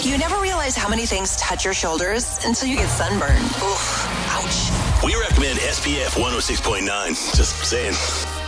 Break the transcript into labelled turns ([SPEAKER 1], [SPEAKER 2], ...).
[SPEAKER 1] You never realize how many things touch your shoulders until you get sunburned. Oof, ouch.
[SPEAKER 2] We recommend SPF 106.9. Just saying.